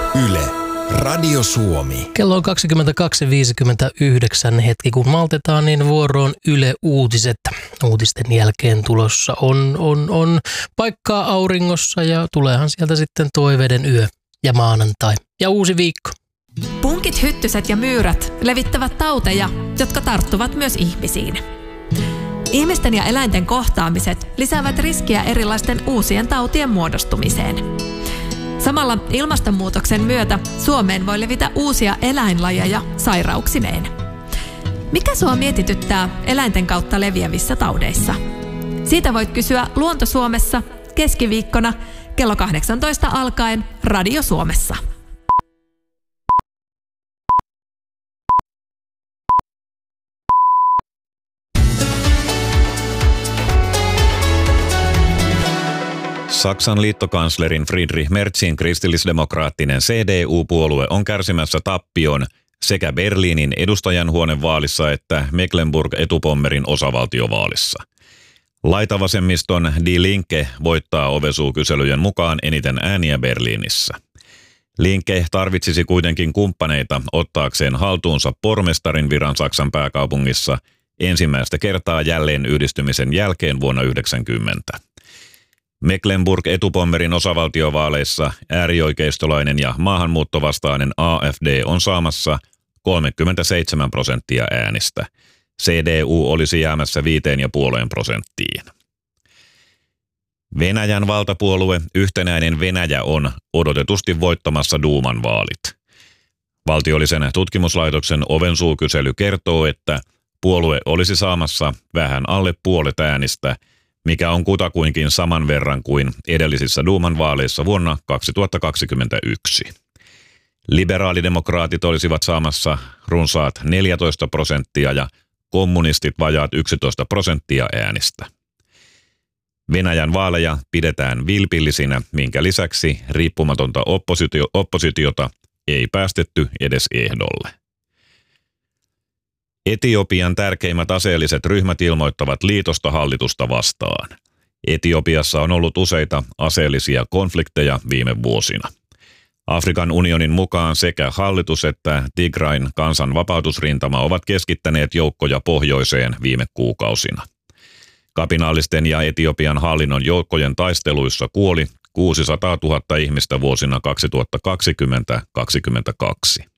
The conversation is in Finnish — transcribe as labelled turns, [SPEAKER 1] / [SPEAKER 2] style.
[SPEAKER 1] Yle, Radio Suomi.
[SPEAKER 2] Kello on 22.59 hetki, kun maltetaan, niin vuoroon Yle Uutiset. Uutisten jälkeen tulossa on paikkaa auringossa ja tuleehan sieltä sitten toiveiden yö ja maanantai ja uusi viikko.
[SPEAKER 3] Punkit, hyttyset ja myyrät levittävät tauteja, jotka tarttuvat myös ihmisiin. Ihmisten ja eläinten kohtaamiset lisäävät riskiä erilaisten uusien tautien muodostumiseen. Samalla ilmastonmuutoksen myötä Suomeen voi levitä uusia eläinlajeja sairauksineen. Mikä sua mietityttää eläinten kautta leviävissä taudeissa? Siitä voit kysyä Luonto Suomessa keskiviikkona kello 18 alkaen Radio Suomessa.
[SPEAKER 4] Saksan liittokanslerin Friedrich Merzin kristillisdemokraattinen CDU-puolue on kärsimässä tappion sekä Berliinin edustajanhuonevaalissa että Mecklenburg-Etupommerin osavaltiovaalissa. Laitavasemmiston Die Linke voittaa Ovesuu-kyselyjen mukaan eniten ääniä Berliinissä. Linke tarvitsisi kuitenkin kumppaneita ottaakseen haltuunsa pormestarin viran Saksan pääkaupungissa ensimmäistä kertaa jälleen yhdistymisen jälkeen vuonna 1990. Mecklenburg-Etupommerin osavaltiovaaleissa äärioikeistolainen ja maahanmuuttovastainen AfD on saamassa 37% äänistä. CDU olisi jäämässä 5,5%. Venäjän valtapuolue Yhtenäinen Venäjä on odotetusti voittamassa Duuman vaalit. Valtiollisen tutkimuslaitoksen Ovensuu-kysely kertoo, että puolue olisi saamassa vähän alle puolet äänistä, mikä on kutakuinkin saman verran kuin edellisissä Duuman vaaleissa vuonna 2021. Liberaalidemokraatit olisivat saamassa runsaat 14% ja kommunistit vajaat 11% äänistä. Venäjän vaaleja pidetään vilpillisinä, minkä lisäksi riippumatonta oppositiota ei päästetty edes ehdolle. Etiopian tärkeimmät aseelliset ryhmät ilmoittavat liitosta hallitusta vastaan. Etiopiassa on ollut useita aseellisia konflikteja viime vuosina. Afrikan unionin mukaan sekä hallitus että Tigrain kansan vapautusrintama ovat keskittäneet joukkoja pohjoiseen viime kuukausina. Kapinallisten ja Etiopian hallinnon joukkojen taisteluissa kuoli 600 000 ihmistä vuosina 2020-2022.